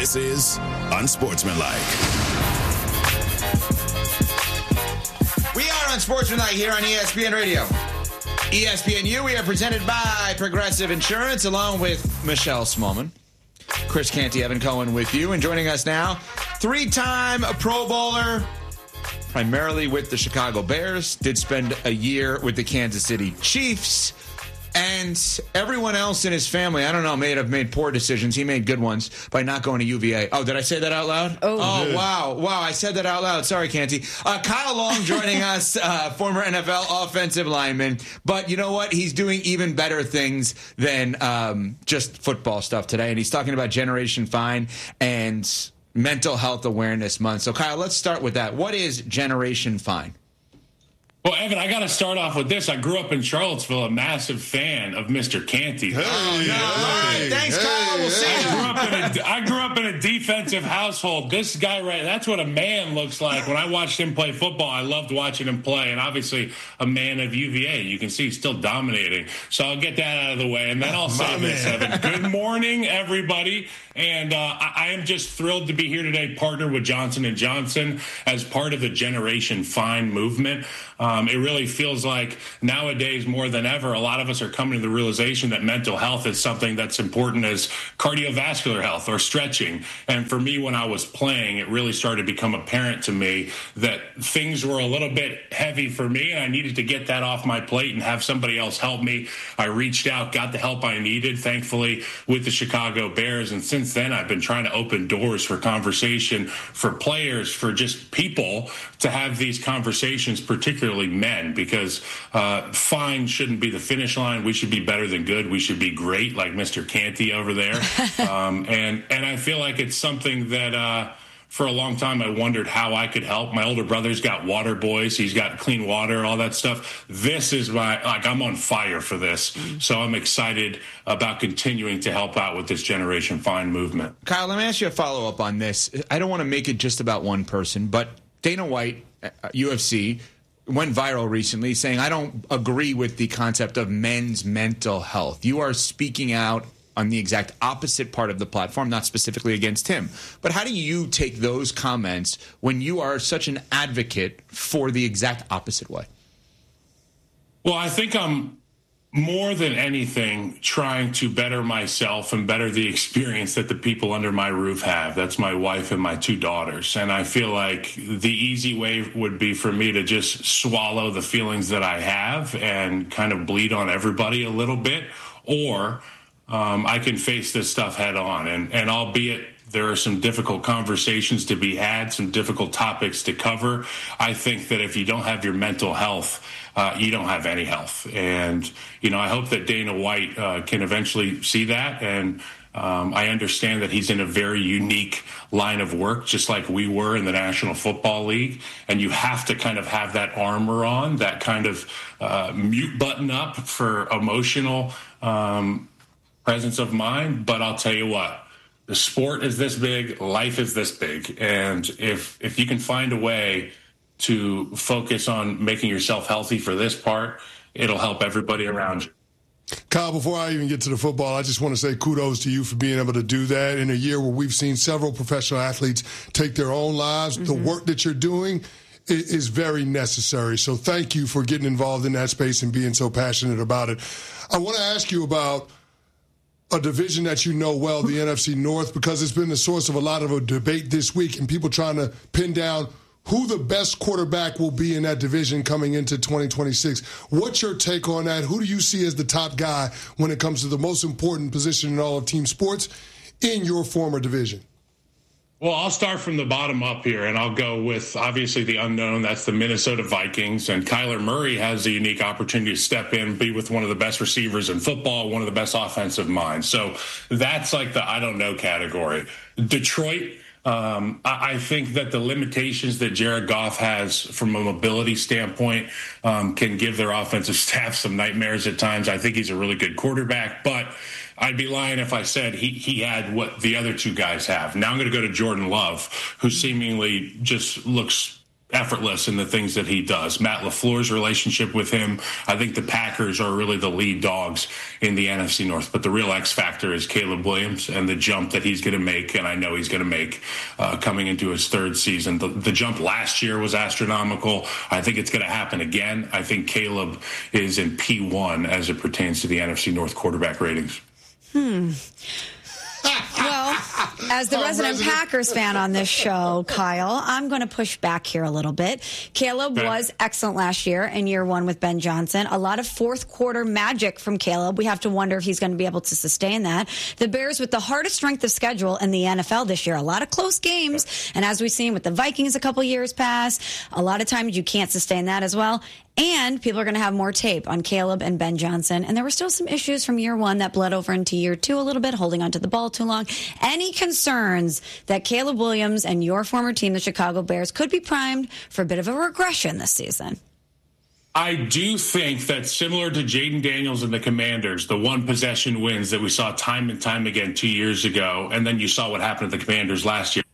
This is Unsportsmanlike. We are Unsportsmanlike here on ESPN Radio. ESPNU, we are presented by Progressive Insurance, along with Michelle Smallman. Chris Canty, Evan Cohen with you. And joining us now, three-time Pro Bowler, primarily with the Chicago Bears, did spend a year with the Kansas City Chiefs. And everyone else in his family, I don't know, may have made poor decisions. He made good ones by not going to UVA. Oh, did I say that out loud? Oh, wow. I said that out loud. Sorry, Canty. Kyle Long joining us, former NFL offensive lineman. But you know what? He's doing even better things than just football stuff today. And he's talking about Generation Fine and Mental Health Awareness Month. So, Kyle, let's start with that. What is Generation Fine? Well, Evan, I got to start off with this. I grew up in Charlottesville, a massive fan of Mr. Canty. All right. Thanks, Kyle. We'll see you. I grew up in a defensive household. This guy, that's what a man looks like. When I watched him play football, I loved watching him play. And obviously, a man of UVA. You can see he's still dominating. So I'll get that out of the way. And then I'll say this, Evan. Good morning, everybody. And I am just thrilled to be here today, partnered with Johnson & Johnson as part of the Generation Fine movement. It really feels like nowadays more than ever, a lot of us are coming to the realization that mental health is something that's important as cardiovascular health or stretching. And for me, when I was playing, it really started to become apparent to me that things were a little bit heavy for me, and I needed to get that off my plate and have somebody else help me. I reached out, got the help I needed, thankfully, with the Chicago Bears. And since then, I've been trying to open doors for conversation, for players, for just people to have these conversations, particularly men, because fine shouldn't be the finish line. We should be better than good. We should be great, like Mr. Canty over there. And I feel like it's something that for a long time I wondered how I could help. My older brother's got water boys. He's got clean water, all that stuff. This is I'm on fire for this. So I'm excited about continuing to help out with this Generation Fine movement. Kyle, let me ask you a follow-up on this. I don't want to make it just about one person, but Dana White, UFC, went viral recently saying, I don't agree with the concept of men's mental health. You are speaking out on the exact opposite part of the platform, not specifically against him. But how do you take those comments when you are such an advocate for the exact opposite way? Well, I think I'm more than anything trying to better myself and better the experience that the people under my roof have. That's my wife and my two daughters. And I feel like the easy way would be for me to just swallow the feelings that I have and kind of bleed on everybody a little bit, or I can face this stuff head on. And albeit there are some difficult conversations to be had, some difficult topics to cover, I think that if you don't have your mental health, you don't have any health. And, I hope that Dana White can eventually see that. And I understand that he's in a very unique line of work, just like we were in the National Football League. And you have to kind of have that armor on, that kind of mute button up for emotional presence of mind. But I'll tell you what, the sport is this big, life is this big. And if you can find a way to focus on making yourself healthy for this part, it'll help everybody around you. Kyle, before I even get to the football, I just want to say kudos to you for being able to do that in a year where we've seen several professional athletes take their own lives. Mm-hmm. The work that you're doing is very necessary. So thank you for getting involved in that space and being so passionate about it. I want to ask you about a division that you know well, the NFC North, because it's been the source of a lot of a debate this week and people trying to pin down who the best quarterback will be in that division coming into 2026. What's your take on that? Who do you see as the top guy when it comes to the most important position in all of team sports in your former division? Well, I'll start from the bottom up here, and I'll go with, obviously, the unknown. That's the Minnesota Vikings. And Kyler Murray has the unique opportunity to step in, be with one of the best receivers in football, one of the best offensive minds. So that's like the I don't know category. Detroit, I think that the limitations that Jared Goff has from a mobility standpoint can give their offensive staff some nightmares at times. I think he's a really good quarterback, but I'd be lying if I said he had what the other two guys have. Now I'm going to go to Jordan Love, who seemingly just looks effortless in the things that he does. Matt LaFleur's relationship with him, I think the Packers are really the lead dogs in the NFC North. But the real X factor is Caleb Williams and the jump that he's going to make, and I know he's going to make coming into his third season. The jump last year was astronomical. I think it's going to happen again. I think Caleb is in P1 as it pertains to the NFC North quarterback ratings. Well, as the resident Packers fan on this show, Kyle, I'm going to push back here a little bit. Caleb was excellent last year in year one with Ben Johnson. A lot of fourth quarter magic from Caleb. We have to wonder if he's going to be able to sustain that. The Bears with the hardest strength of schedule in the NFL this year. A lot of close games. And as we've seen with the Vikings a couple years past, a lot of times you can't sustain that as well. And people are going to have more tape on Caleb and Ben Johnson. And there were still some issues from year one that bled over into year two a little bit, holding onto the ball too long. Any concerns that Caleb Williams and your former team, the Chicago Bears, could be primed for a bit of a regression this season? I do think that similar to Jaden Daniels and the Commanders, the one possession wins that we saw time and time again 2 years ago, and then you saw what happened to the Commanders last year.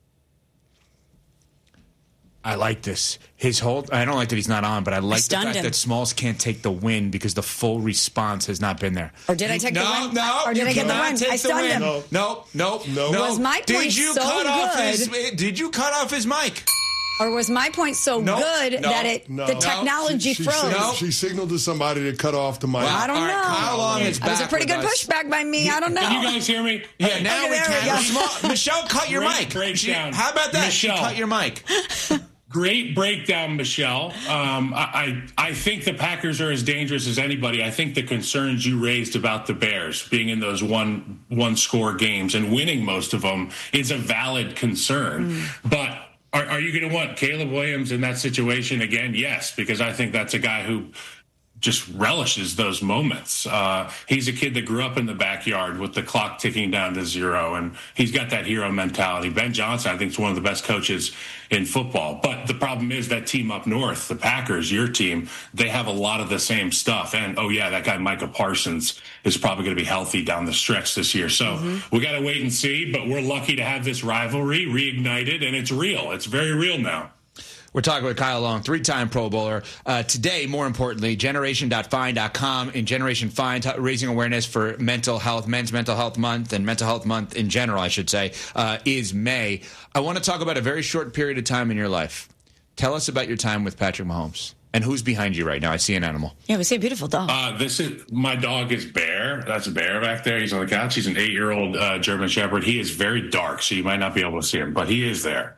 I like this. I don't like that he's not on, but I like the fact that Smalls can't take the win because the full response has not been there. Or did I take the win? No, or did I get the win? I stunned him. No. Was my point Did you cut off his mic? Or was my point so good that the technology froze? She signaled to somebody to cut off the mic. Well, I don't know. Kyle Long is back. That was a pretty good pushback by me. I don't know. Can you guys hear me? Yeah, now we can. Michelle, cut your mic. How about that? Michelle, cut your mic. Great breakdown, Michelle. I think the Packers are as dangerous as anybody. I think the concerns you raised about the Bears being in those one-score games and winning most of them is a valid concern. But are you going to want Caleb Williams in that situation again? Yes, because I think that's a guy who just relishes those moments. He's a kid that grew up in the backyard with the clock ticking down to zero, and he's got that hero mentality. Ben Johnson, I think, is one of the best coaches in football. But the problem is that team up north, the Packers, your team, they have a lot of the same stuff. And, that guy Micah Parsons is probably going to be healthy down the stretch this year. So we got to wait and see, but we're lucky to have this rivalry reignited, and it's real. It's very real now. We're talking with Kyle Long, 3-time Pro Bowler. Today, more importantly, generation.fine.com and Generation Fine, raising awareness for mental health, Men's Mental Health Month, and Mental Health Month in general, I should say, is May. I want to talk about a very short period of time in your life. Tell us about your time with Patrick Mahomes. And who's behind you right now? I see an animal. Yeah, we see a beautiful dog. My dog is Bear. That's a Bear back there. He's on the couch. He's an 8-year-old German Shepherd. He is very dark, so you might not be able to see him, but he is there.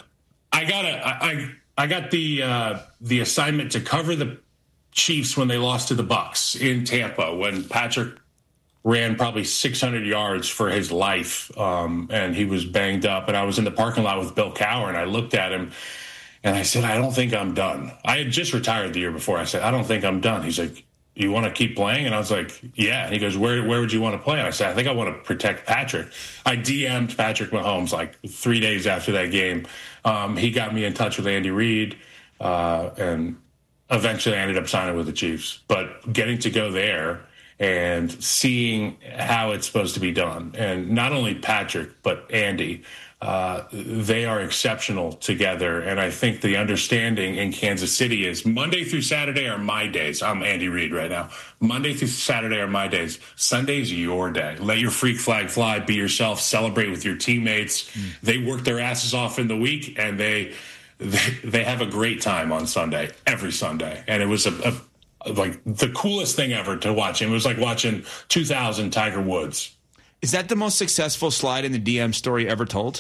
I got the assignment to cover the Chiefs when they lost to the Bucs in Tampa when Patrick ran probably 600 yards for his life, and he was banged up. And I was in the parking lot with Bill Cowher, and I looked at him, and I said, I don't think I'm done. I had just retired the year before. I said, I don't think I'm done. He's like, you want to keep playing? And I was like, yeah. And he goes, where would you want to play? And I said, I think I want to protect Patrick. I DM'd Patrick Mahomes like 3 days after that game. He got me in touch with Andy Reid, and eventually I ended up signing with the Chiefs. But getting to go there and seeing how it's supposed to be done, and not only Patrick, but Andy, they are exceptional together. And I think the understanding in Kansas City is Monday through Saturday are my days. I'm Andy Reid right now. Monday through Saturday are my days. Sunday's your day. Let your freak flag fly, be yourself, celebrate with your teammates. They work their asses off in the week, and they have a great time on Sunday, every Sunday. And it was like the coolest thing ever to watch. It was like watching 2000 Tiger Woods. Is that the most successful slide in the DM story ever told?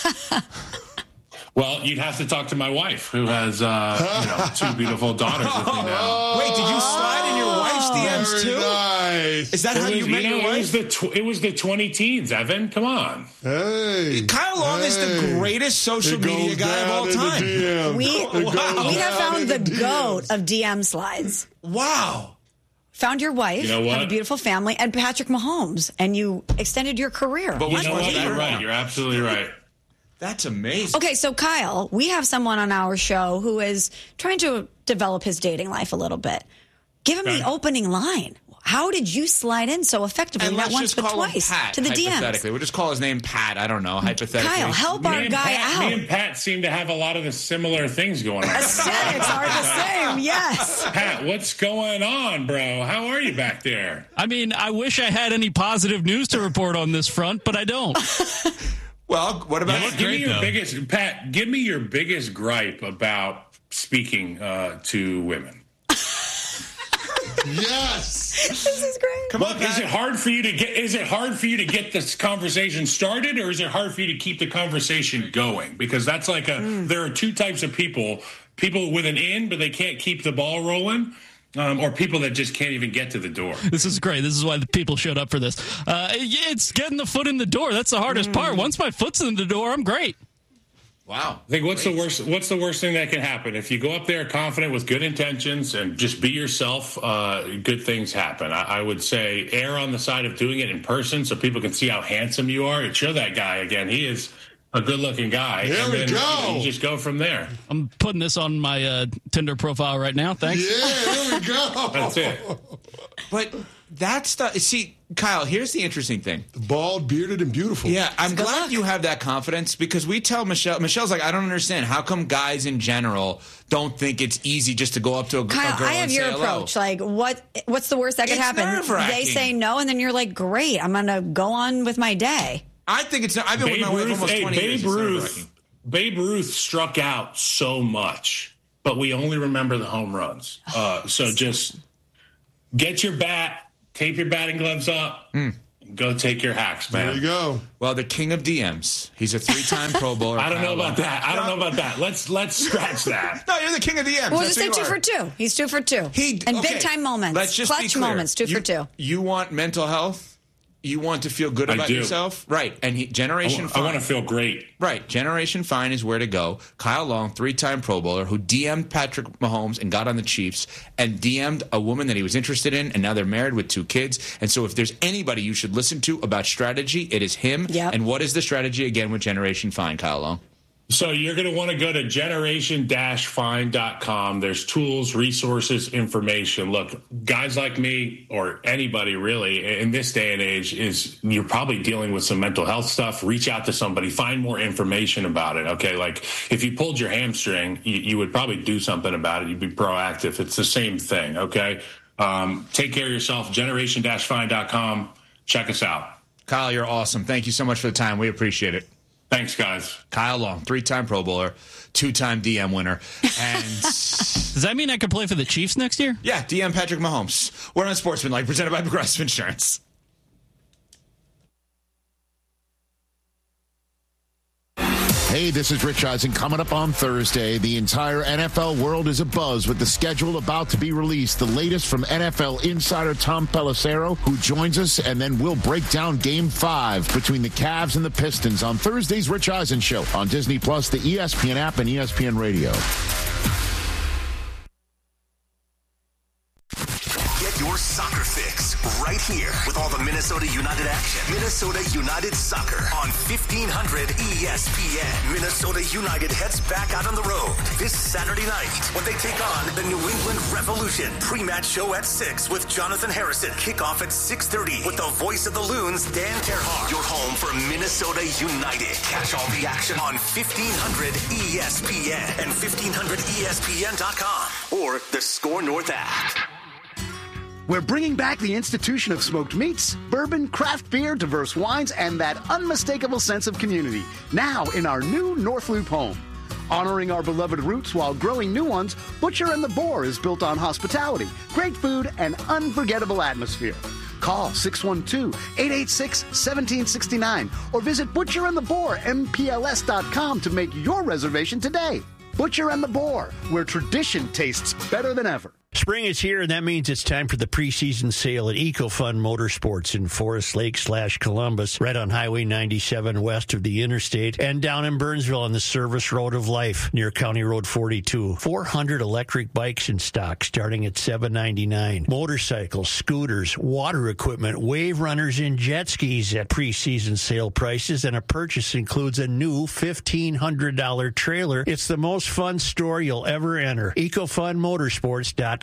Well, you'd have to talk to my wife, who has 2 beautiful daughters with me now. Wait, did you slide in your wife's DMs too? Nice. Is that how you met your wife? It was the 20 teens, Evan. Come on. Hey. Kyle Long is the greatest social media guy of all time. We have found the GOAT of DM slides. Wow. Found your wife, you know what? have a beautiful family, and Patrick Mahomes, and you extended your career. But you know what? You're right. You're absolutely right. That's amazing. Okay, so Kyle, we have someone on our show who is trying to develop his dating life a little bit. Give him the opening line. How did you slide in so effectively? Not once, but twice Pat, to the DMs. Hypothetically, we'll just call his name Pat. I don't know. Hypothetically, Kyle, help our guy out. Me and Pat seem to have a lot of the similar things going on. Aesthetics are the same. Yes. Pat, what's going on, bro? How are you back there? I mean, I wish I had any positive news to report on this front, but I don't. Well, what about give me your biggest gripe about speaking to women. Yes, this is great. Come on, is it hard for you to get this conversation started, or is it hard for you to keep the conversation going? Because that's like there are two types of people with an in, but they can't keep the ball rolling. Or people that just can't even get to the door. This is great. This is why the people showed up for this. It's getting the foot in the door. That's the hardest part. Once my foot's in the door, I'm great. Wow. I think what's the worst thing that can happen? If you go up there confident with good intentions and just be yourself, good things happen. I would say err on the side of doing it in person so people can see how handsome you are. And show that guy again. He is a good-looking guy. There we go. You just go from there. I'm putting this on my Tinder profile right now. Thanks. Yeah, there we go. That's it. But that's see, Kyle, here's the interesting thing. Bald, bearded, and beautiful. Yeah, I'm glad you have that confidence because we tell Michelle's like, I don't understand. How come guys in general don't think it's easy just to go up to a girl Kyle, I have and your say approach. hello? Like, what's the worst that could happen? Nerve-wracking. They say no, and then you're like, great, I'm going to go on with my day. I think it's not. I've been with my wife almost 20 years. Babe Ruth struck out so much, but we only remember the home runs. So just get your bat, tape your batting gloves up, go take your hacks, man. There you go. Well, the king of DMs. He's a 3-time Pro Bowler. I don't know about that. Let's scratch that. No, you're the king of DMs. We'll just say 2 for 2. He's 2 for 2. And big-time moments. Let's just clutch be clear. moments, 2 for 2. You want mental health? You want to feel good about yourself? Right. And Generation Fine. I want to feel great. Right. Generation Fine is where to go. Kyle Long, 3-time Pro Bowler, who DM'd Patrick Mahomes and got on the Chiefs and DM'd a woman that he was interested in, and now they're married with 2 kids. And so if there's anybody you should listen to about strategy, it is him. Yep. And what is the strategy again with Generation Fine, Kyle Long? So you're going to want to go to generation-fine.com. There's tools, resources, information. Look, guys like me or anybody really in this day and age you're probably dealing with some mental health stuff. Reach out to somebody, find more information about it. Okay. Like if you pulled your hamstring, you would probably do something about it. You'd be proactive. It's the same thing. Okay. Take care of yourself. Generation-fine.com. Check us out. Kyle, you're awesome. Thank you so much for the time. We appreciate it. Thanks, guys. Kyle Long, 3-time Pro Bowler, 2-time DM winner. And does that mean I could play for the Chiefs next year? Yeah, DM Patrick Mahomes. We're on Sportsmanlike, presented by Progressive Insurance. Hey, this is Rich Eisen. Coming up on Thursday, the entire NFL world is abuzz with the schedule about to be released. The latest from NFL insider Tom Pelissero, who joins us, and then we'll break down Game 5 between the Cavs and the Pistons on Thursday's Rich Eisen Show on Disney+, the ESPN app, and ESPN Radio. Get your soccer fix right here with all the Minnesota United action. Minnesota United Soccer on 1500 ESPN. Minnesota United heads back out on the road this Saturday night when they take on the New England Revolution. Pre-match show at 6 with Jonathan Harrison. Kickoff at 6:30 with the voice of the Loons, Dan Terhar. Your home for Minnesota United. Catch all the action on 1500 ESPN and 1500ESPN.com or the Score North app. We're bringing back the institution of smoked meats, bourbon, craft beer, diverse wines, and that unmistakable sense of community. Now in our new North Loop home. Honoring our beloved roots while growing new ones, Butcher and the Boar is built on hospitality, great food, and unforgettable atmosphere. Call 612-886-1769 or visit butcherandtheboarmpls.com to make your reservation today. Butcher and the Boar, where tradition tastes better than ever. Spring is here, and that means it's time for the preseason sale at EcoFun Motorsports in Forest Lake/Columbus, right on Highway 97 west of the interstate, and down in Burnsville on the Service Road of Life near County Road 42. 400 electric bikes in stock starting at $799. Motorcycles, scooters, water equipment, wave runners, and jet skis at preseason sale prices, and a purchase includes a new $1,500 trailer. It's the most fun store you'll ever enter. EcoFunMotorsports.com.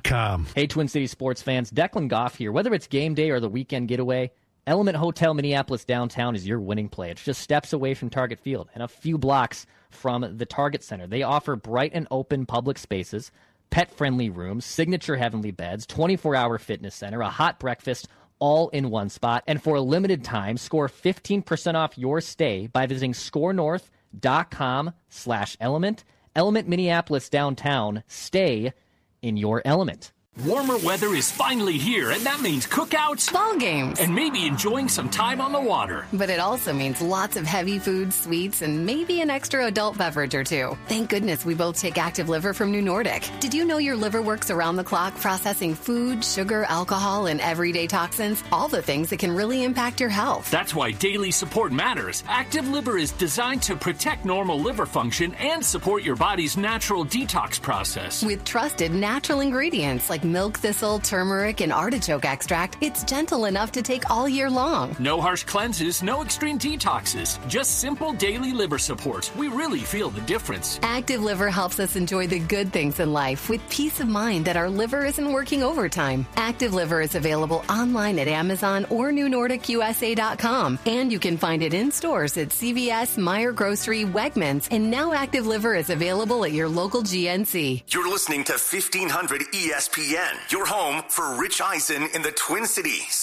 ElementHotel.com. Hey, Twin Cities sports fans, Declan Goff here. Whether it's game day or the weekend getaway, Element Hotel Minneapolis downtown is your winning play. It's just steps away from Target Field and a few blocks from the Target Center. They offer bright and open public spaces, pet-friendly rooms, signature heavenly beds, 24-hour fitness center, a hot breakfast, all in one spot. And for a limited time, score 15% off your stay by visiting scorenorth.com/element. Element Minneapolis downtown. Stay in your element. Warmer weather is finally here, and that means cookouts, ball games, and maybe enjoying some time on the water. But it also means lots of heavy foods, sweets, and maybe an extra adult beverage or two. Thank goodness we both take Active Liver from New Nordic. Did you know your liver works around the clock processing food, sugar, alcohol, and everyday toxins? All the things that can really impact your health. That's why daily support matters. Active Liver is designed to protect normal liver function and support your body's natural detox process. With trusted natural ingredients like milk thistle, turmeric, and artichoke extract, it's gentle enough to take all year long. No harsh cleanses, no extreme detoxes, just simple daily liver support. We really feel the difference. Active Liver helps us enjoy the good things in life with peace of mind that our liver isn't working overtime. Active Liver is available online at Amazon or NewNordicUSA.com, and you can find it in stores at CVS, Meijer Grocery, Wegmans, and now Active Liver is available at your local GNC. You're listening to 1500 ESPN, your home for Rich Eisen in the Twin Cities.